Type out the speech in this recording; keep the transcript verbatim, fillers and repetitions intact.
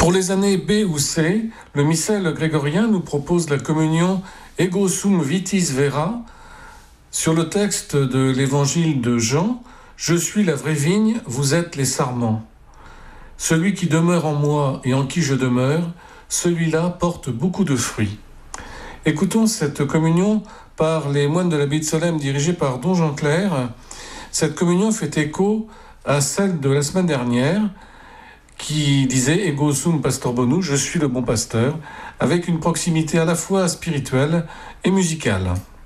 Pour les années B ou C, le missel grégorien nous propose la communion Ego sum vitis vera sur le texte de l'évangile de Jean. Je suis la vraie vigne, vous êtes les sarments. Celui qui demeure en moi et en qui je demeure, celui-là porte beaucoup de fruits. Écoutons cette communion par les moines de l'abbaye de Solesmes dirigée par Don Jean Clair. Cette communion fait écho à celle de la semaine dernière qui disait « Ego sum pastor bonus », je suis le bon pasteur, avec une proximité à la fois spirituelle et musicale.